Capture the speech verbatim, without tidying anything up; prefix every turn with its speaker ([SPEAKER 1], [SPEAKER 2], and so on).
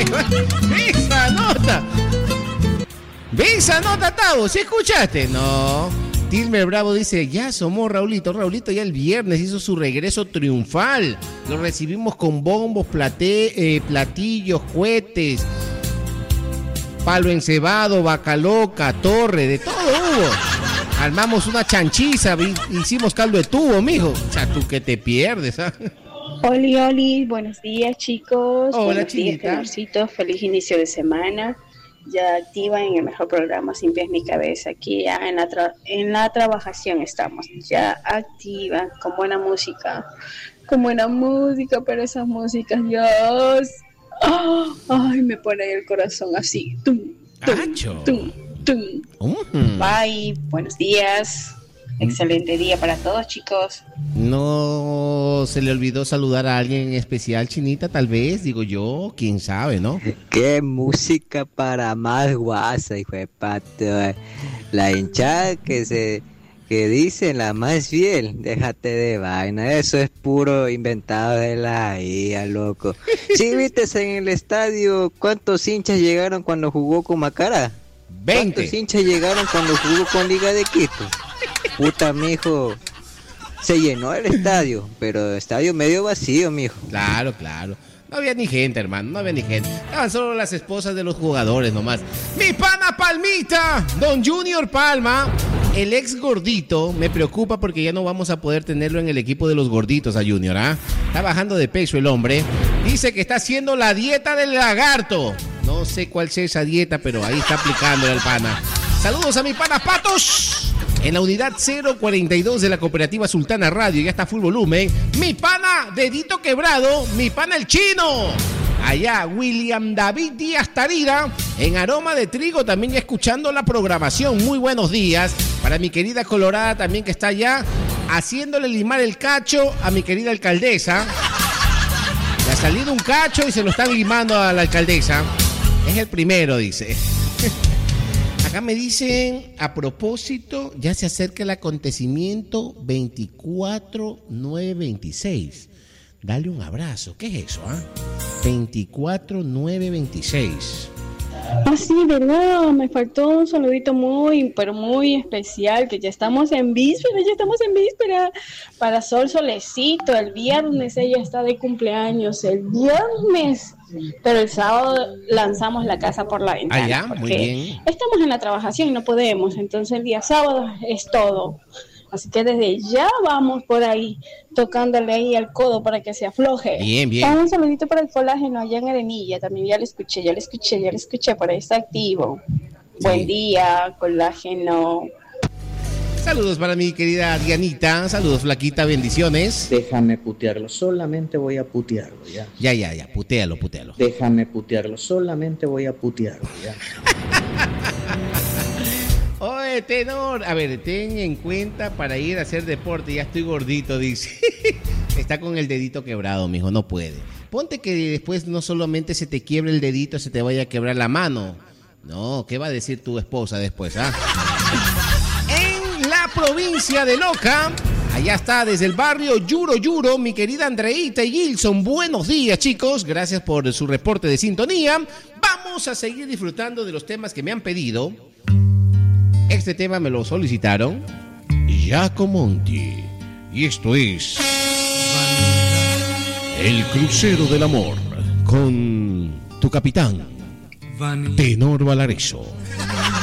[SPEAKER 1] Ve esa nota. Ve esa nota, Tavo. ¿Sí escuchaste? No. Tilmer Bravo dice, ya somos Raulito. Raulito ya el viernes hizo su regreso triunfal. Lo recibimos con bombos, plate, eh, platillos, cohetes, palo encebado, vaca loca, torre, de todo hubo. Armamos una chanchiza, hicimos caldo de tubo, mijo. O sea, tú que te pierdes, ¿ah?
[SPEAKER 2] Oli, oli, buenos días, chicos.
[SPEAKER 1] Hola,
[SPEAKER 2] buenos
[SPEAKER 1] Chinita.
[SPEAKER 2] días, Tenorcito. Feliz inicio de semana. Ya activa en el mejor programa Sin Pies Ni Cabeza. Aquí ya en la, tra- en la trabajación estamos. Ya activa, con buena música. Con buena música, pero esas músicas, Dios. Oh, ay, me pone el corazón así. Tum, tum, tum, tum.
[SPEAKER 1] Uh-huh.
[SPEAKER 2] Bye, buenos días. Excelente día para todos, chicos.
[SPEAKER 1] No se le olvidó saludar a alguien en especial, Chinita, tal vez, digo yo, quién sabe, ¿no?
[SPEAKER 3] Qué música para más guasa, hijo de pato. La hinchada que se que dicen la más fiel, déjate de vaina, eso es puro inventado de la I A, loco. ¿Sí viste en el estadio cuántos hinchas llegaron cuando jugó con Macará?
[SPEAKER 1] veinte.
[SPEAKER 3] ¿Cuántos hinchas llegaron cuando jugó con Liga de Quito? Puta, mijo, se llenó el estadio, pero estadio medio vacío, mijo.
[SPEAKER 1] Claro, claro. No había ni gente, hermano, no había ni gente. Estaban solo las esposas de los jugadores nomás. ¡Mi pana Palmita! Don Junior Palma, el ex gordito, me preocupa porque ya no vamos a poder tenerlo en el equipo de los gorditos a Junior, ¿ah? Está bajando de peso el hombre. Dice que está haciendo la dieta del lagarto. No sé cuál sea esa dieta, pero ahí está aplicándola el pana. Saludos a mi pana Patos. En la unidad cero cuarenta y dos de la cooperativa Sultana Radio, ya está full volumen. Mi pana Dedito Quebrado, mi pana el Chino. Allá William David Díaz Tarira, en Aroma de Trigo, también escuchando la programación. Muy buenos días. Para mi querida Colorada también que está allá, haciéndole limar el cacho a mi querida alcaldesa. Le ha salido un cacho y se lo están limando a la alcaldesa. Es el primero, dice. Acá me dicen, a propósito, ya se acerca el acontecimiento veinticuatro nueve veintiséis. Dale un abrazo. ¿Qué es eso, ah? veinticuatro nueve veintiséis.
[SPEAKER 2] Ah, sí, ¿verdad? Me faltó un saludito muy, pero muy especial, que ya estamos en víspera, ya estamos en víspera, para Sol Solecito. El viernes ella está de cumpleaños, el viernes, pero el sábado lanzamos la casa por la ventana.
[SPEAKER 1] Ah, ya, muy bien.
[SPEAKER 2] Estamos en la trabajación y no podemos, entonces el día sábado es todo. Así que desde ya vamos por ahí, tocándole ahí al codo para que se afloje.
[SPEAKER 1] Bien, bien.
[SPEAKER 2] Un saludito para el colágeno allá en Arenilla, también ya lo escuché, ya lo escuché, ya lo escuché, por ahí está activo. Sí. Buen día, colágeno.
[SPEAKER 1] Saludos para mi querida Dianita, saludos flaquita, bendiciones.
[SPEAKER 4] Déjame putearlo, solamente voy a putearlo, ya.
[SPEAKER 1] Ya, ya, ya, putealo, putealo.
[SPEAKER 4] Déjame putearlo, solamente voy a putearlo, ya.
[SPEAKER 1] Oye, tenor, a ver, ten en cuenta para ir a hacer deporte, ya estoy gordito, dice. Está con el dedito quebrado, mijo, no puede. Ponte que después no solamente se te quiebre el dedito, se te vaya a quebrar la mano. No, ¿qué va a decir tu esposa después, ah? En la provincia de Loja, allá está desde el barrio Yuro Yuro, mi querida Andreita y Gilson. Buenos días, chicos, gracias por su reporte de sintonía. Vamos a seguir disfrutando de los temas que me han pedido. Este tema me lo solicitaron Jaco Monti. Y esto es El Crucero del Amor con tu capitán, Tenor Valareso.